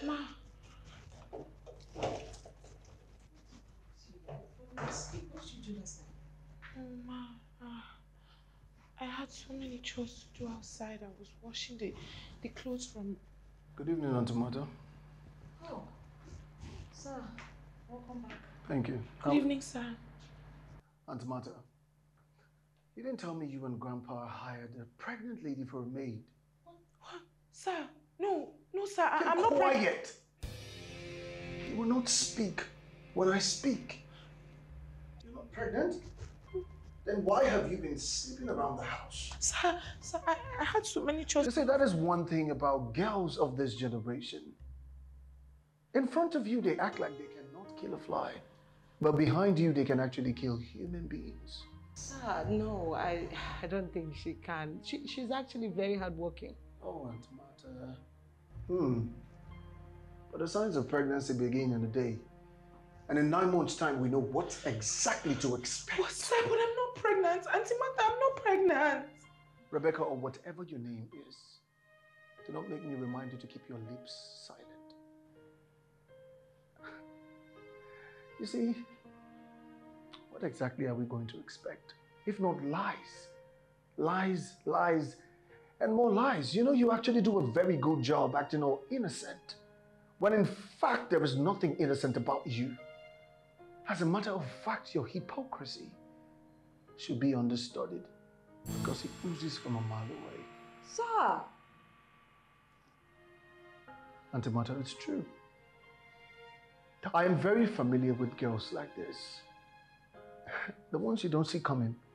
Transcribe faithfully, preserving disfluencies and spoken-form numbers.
Ma. What did you do last night? Oh, Ma. Uh, I had so many chores to do outside. I was washing the, the clothes from... Good evening, Auntie Martha. Oh, sir. Welcome back. Thank you. Good um, evening, sir. Auntie Martha, you didn't tell me you and Grandpa hired a pregnant lady for a maid. What? What? Sir, no. No, sir. I, Keep I'm not quiet. You will not speak when I speak. You're not pregnant? Then why have you been sleeping around the house? Sir, sir, I, I had so many chores. You see, that is one thing about girls of this generation. In front of you, they act like they cannot kill a fly. But behind you, they can actually kill human beings. Sir, no, I, I don't think she can. She, she's actually very hardworking. Oh, Auntie Martha. Hmm. But the signs of pregnancy begin in a day. And in nine months' time, we know what exactly to expect. But sir, but I'm not pregnant. Auntie Martha, I'm not pregnant. Rebecca, or whatever your name is, do not make me remind you to keep your lips silent. You see, what exactly are we going to expect? If not lies. Lies, lies, and more lies. You know, you actually do a very good job acting all innocent, when in fact there is nothing innocent about you. As a matter of fact, your hypocrisy should be understudied because it oozes from a mile away. Sir! Auntie Martha, it's true. I am very familiar with girls like this. The ones you don't see coming